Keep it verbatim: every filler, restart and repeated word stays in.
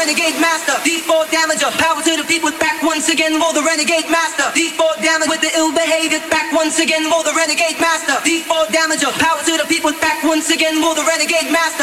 renegade master. D four damager, power to the people, back once again for the renegade master. D four damage with the ill behavior, back once again for the renegade master. D four damager, power to the people, back once again for the renegade master.